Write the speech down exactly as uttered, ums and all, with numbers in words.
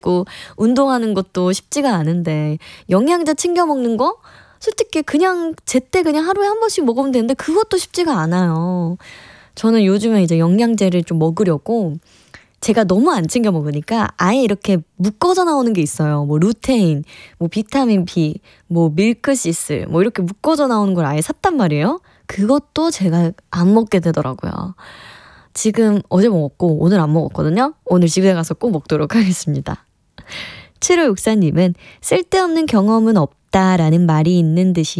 고 운동하는 것도 쉽지가 않은데 영양제 챙겨 먹는 거 솔직히 그냥 제때 그냥 하루에 한 번씩 먹으면 되는데 그것도 쉽지가 않아요. 저는 요즘에 이제 영양제를 좀 먹으려고 제가 너무 안 챙겨 먹으니까 아예 이렇게 묶어져 나오는 게 있어요. 뭐 루테인, 뭐 비타민 B, 뭐 밀크시슬 뭐 이렇게 묶어져 나오는 걸 아예 샀단 말이에요. 그것도 제가 안 먹게 되더라고요. 지금 어제 먹었고 오늘 안 먹었거든요. 오늘 집에 가서 꼭 먹도록 하겠습니다. 칠오육사 님은 쓸데없는 경험은 없다라는 말이 있는 듯이